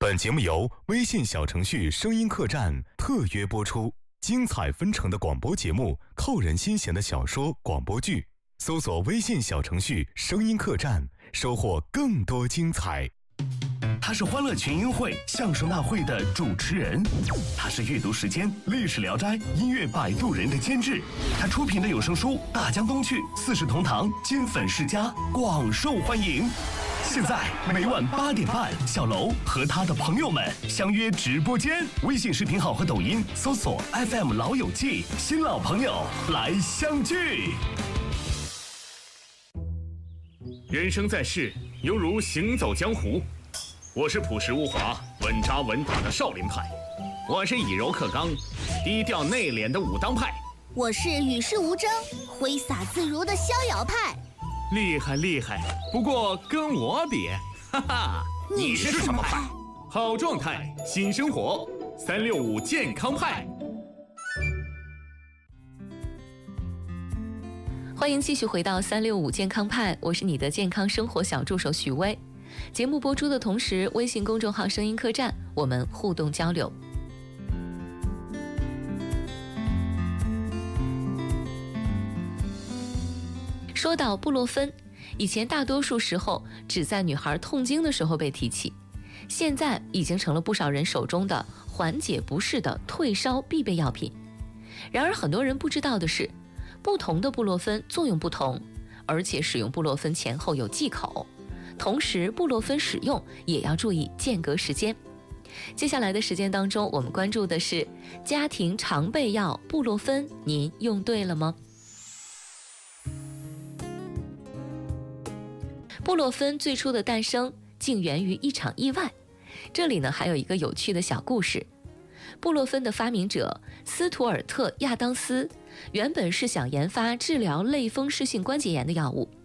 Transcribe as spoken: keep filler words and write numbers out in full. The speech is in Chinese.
本节目由微信小程序声音客栈特约播出，精彩纷呈的广播节目，扣人心弦的小说广播剧，搜索微信小程序声音客栈，收获更多精彩。 他是欢乐群英会相声大会的主持人，他是阅读时间历史聊斋音乐摆渡人的监制，他出品的有声书《大江东去》四世同堂金粉世家广受欢迎。现在每晚八点半，小楼和他的朋友们相约直播间，微信视频号和抖音搜索 F M 老友记，新老朋友来相聚。 人生在世，犹如行走江湖。我是朴实无华、稳扎稳打的少林派，我是以柔克刚、低调内敛的武当派， 我是与世无争、挥洒自如的逍遥派。 厉害厉害，不过跟我比，哈哈， 你是什么派？ 好状态，新生活，三六五健康派。 欢迎继续回到三六五健康派，我是你的健康生活小助手许巍。节目播出的同时，微信公众号声音客栈，我们互动交流。说到布洛芬，以前大多数时候只在女孩痛经的时候被提起，现在已经成了不少人手中的缓解不适的退烧必备药品。然而很多人不知道的是，不同的布洛芬作用不同，而且使用布洛芬前后有忌口，同时布洛芬使用也要注意间隔时间。接下来的时间当中，我们关注的是家庭常备药布洛芬，您用对了吗？布洛芬最初的诞生竟源于一场意外，这里呢还有一个有趣的小故事。布洛芬的发明者斯图尔特·亚当斯原本是想研发治疗类风湿性关节炎的药物，